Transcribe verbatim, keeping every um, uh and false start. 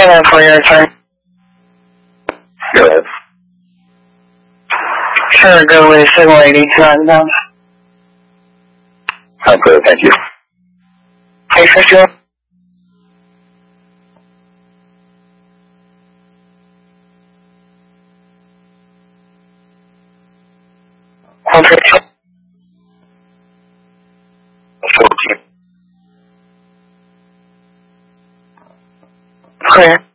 minute for your turn. Go ahead. Sure, go with seven eighty, nine down. I'm clear, thank you. Okay, for sure. One for two. fourteen. Clear.